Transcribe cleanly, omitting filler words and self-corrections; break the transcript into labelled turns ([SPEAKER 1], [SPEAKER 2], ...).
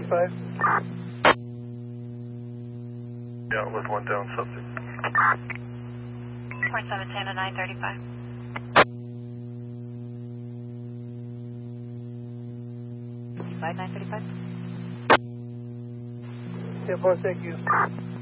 [SPEAKER 1] 935.
[SPEAKER 2] Yeah, with one down subject.
[SPEAKER 3] Report 710 to 935. By 935?
[SPEAKER 1] 10-4, thank you.